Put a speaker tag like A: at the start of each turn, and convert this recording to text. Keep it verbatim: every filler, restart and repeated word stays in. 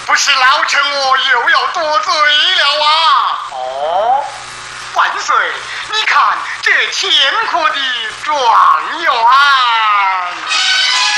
A: 不是老臣我又要多罪了啊！
B: 哦，
A: 万岁，你看这天科的状元。